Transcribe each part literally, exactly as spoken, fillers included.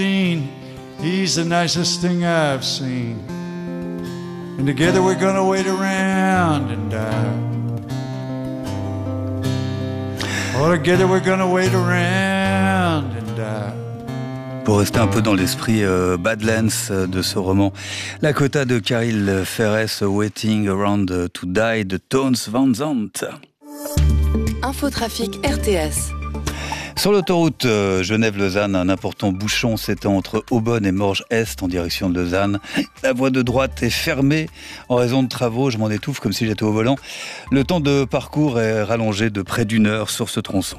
He's the nicest thing I've seen. And together we're gonna wait around and die. Oh, together we're gonna wait around and die. Pour rester un peu dans l'esprit euh, Badlands euh, de ce roman, Lakota de Caril Ferres, Waiting Around to Die de Tones Van Zandt. Infotrafic R T S. Sur l'autoroute euh, Genève-Lausanne, un important bouchon s'étend entre Aubonne et Morges-Est en direction de Lausanne. La voie de droite est fermée en raison de travaux. Je m'en étouffe comme si j'étais au volant. Le temps de parcours est rallongé de près d'une heure sur ce tronçon.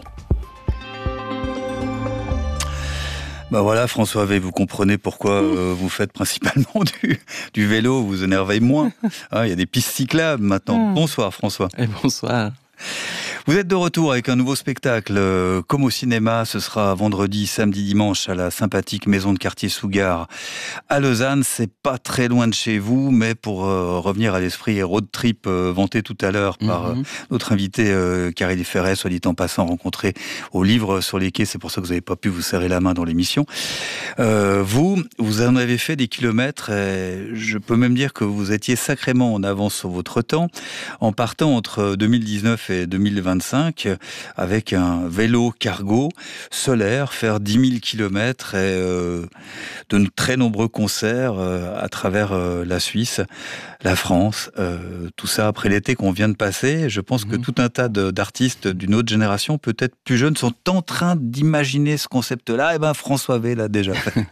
Ben voilà, François V, vous comprenez pourquoi euh, vous faites principalement du, du vélo, vous vous énervez moins. Hein, il y a des pistes cyclables maintenant. Bonsoir François. Et bonsoir. Vous êtes de retour avec un nouveau spectacle, euh, comme au cinéma, ce sera vendredi, samedi, dimanche à la sympathique maison de quartier Sougar à Lausanne. C'est pas très loin de chez vous, mais pour euh, revenir à l'esprit road trip euh, vanté tout à l'heure par mm-hmm. euh, notre invité euh, Caril Ferres, soit dit en passant, rencontré au Livre sur les quais, c'est pour ça que vous n'avez pas pu vous serrer la main dans l'émission. Euh, vous, vous en avez fait des kilomètres, et je peux même dire que vous étiez sacrément en avance sur votre temps, en partant entre deux mille dix-neuf et deux mille vingt avec un vélo cargo solaire, faire dix mille kilomètres et euh, de très nombreux concerts euh, à travers euh, la Suisse, la France, euh, tout ça après l'été qu'on vient de passer. Je pense mmh. que tout un tas de, d'artistes d'une autre génération, peut-être plus jeunes, sont en train d'imaginer ce concept-là. Et ben François V l'a déjà fait.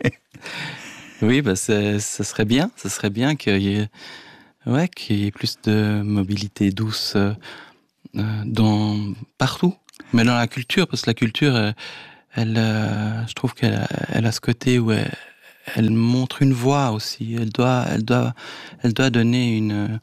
Oui, bah ça serait bien, ça serait bien qu'il y ait, ouais, qu'il y ait plus de mobilité douce euh, dans partout, mais dans la culture, parce que la culture, elle, elle euh, je trouve qu'elle elle a ce côté où elle, elle montre une voie aussi. Elle doit, elle doit, elle doit donner une,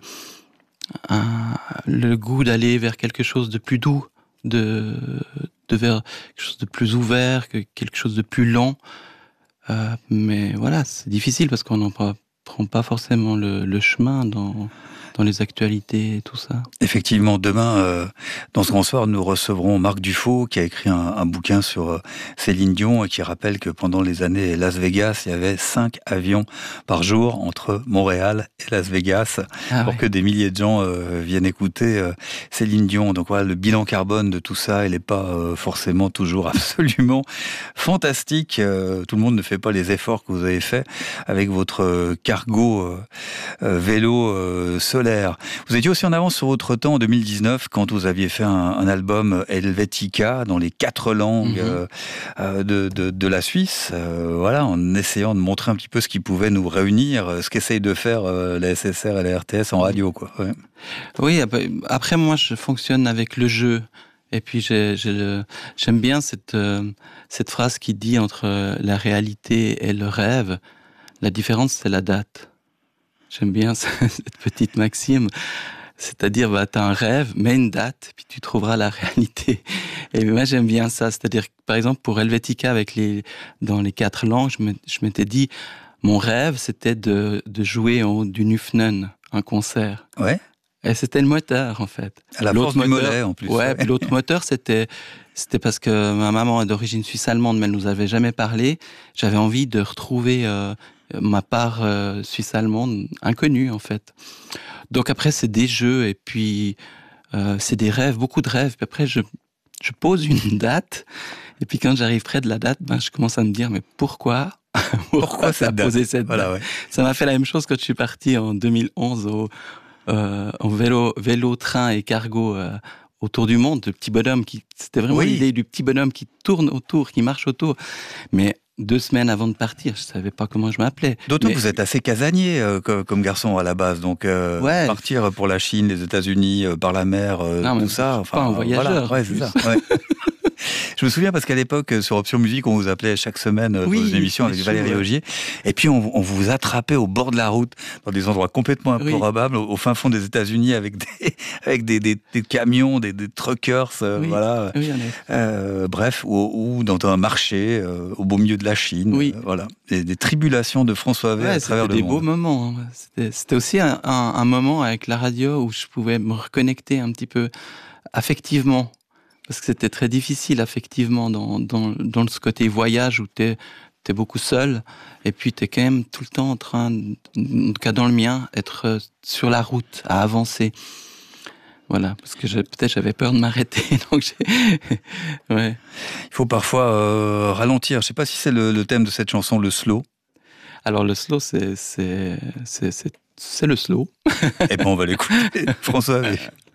un, le goût d'aller vers quelque chose de plus doux, de, de vers quelque chose de plus ouvert, que quelque chose de plus lent. Euh, mais voilà, c'est difficile parce qu'on n'en prend pas forcément le, le chemin dans dans les actualités et tout ça. Effectivement, demain, euh, dans ce grand soir, nous recevrons Marc Dufaux, qui a écrit un, un bouquin sur euh, Céline Dion et qui rappelle que pendant les années Las Vegas, il y avait cinq avions par jour entre Montréal et Las Vegas ah pour ouais. que des milliers de gens euh, viennent écouter euh, Céline Dion. Donc voilà, le bilan carbone de tout ça, il n'est pas euh, forcément toujours absolument fantastique. Euh, tout le monde ne fait pas les efforts que vous avez faits avec votre euh, cargo euh, euh, vélo euh, solaire. Vous étiez aussi en avance sur votre temps en deux mille dix-neuf quand vous aviez fait un, un album Helvetica dans les quatre langues mmh. euh, de, de, de la Suisse, euh, voilà, en essayant de montrer un petit peu ce qui pouvait nous réunir, ce qu'essaye de faire euh, la S S R et la R T S en radio, quoi. Ouais. Oui, après moi je fonctionne avec le jeu. Et puis j'ai, j'ai le, j'aime bien cette, euh, cette phrase qui dit entre la réalité et le rêve, la différence c'est la date. J'aime bien cette petite maxime, c'est-à-dire bah, tu as un rêve, mets une date, puis tu trouveras la réalité. Et moi j'aime bien ça, c'est-à-dire par exemple pour Helvetica avec les, dans les quatre langues, je, me, je m'étais dit, mon rêve c'était de, de jouer en haut du Nufnen, un concert. Ouais. Et c'était le moteur en fait. À la l'autre force moteur, du mollet en plus. Ouais, ouais. Puis l'autre moteur c'était, c'était parce que ma maman est d'origine suisse-allemande, mais elle nous avait jamais parlé. J'avais envie de retrouver... Euh, ma part euh, suisse-allemande inconnue en fait. Donc après c'est des jeux et puis euh, c'est des rêves, beaucoup de rêves. Puis après je je pose une date et puis quand j'arrive près de la date, ben je commence à me dire mais pourquoi pourquoi, pourquoi ça a posé cette voilà, date ouais. Ça m'a fait la même chose quand je suis parti en deux mille onze au euh, en vélo vélo train et cargo euh, autour du monde, le petit bonhomme qui c'était vraiment oui. l'idée du petit bonhomme qui tourne autour, qui marche autour, mais deux semaines avant de partir, je savais pas comment je m'appelais. D'autant mais... que vous êtes assez casanier euh, comme, comme garçon à la base, donc euh, ouais. partir pour la Chine, les États-Unis, euh, par la mer, euh, non, tout ça. Enfin, pas un voyageur. Voilà. Ouais, c'est ça. Ouais. Je me souviens parce qu'à l'époque, sur Option Musique, on vous appelait chaque semaine oui, dans une émission avec Valérie ouais. Augier. Et puis, on, on vous attrapait au bord de la route, dans des endroits complètement improbables, oui. au, au fin fond des États-Unis, avec des, avec des, des, des camions, des, des truckers, euh, oui. voilà. Oui, euh, bref, ou, ou dans un marché, euh, au beau milieu de la Chine. Oui. Euh, voilà. Des, des tribulations de François V ouais, à travers le monde. C'était des beaux moments. Hein. C'était, c'était aussi un, un, un moment avec la radio où je pouvais me reconnecter un petit peu affectivement. Parce que c'était très difficile, affectivement, dans, dans, dans ce côté voyage où t'es, t'es beaucoup seul, et puis t'es quand même tout le temps en train, en tout cas dans le mien, être sur la route, à avancer. Voilà, parce que je, peut-être j'avais peur de m'arrêter, donc j'ai... ouais. Il faut parfois euh, ralentir. Je sais pas si c'est le, le thème de cette chanson, le slow. Alors le slow, c'est, c'est, c'est, c'est, c'est le slow. Eh ben on va l'écouter. François.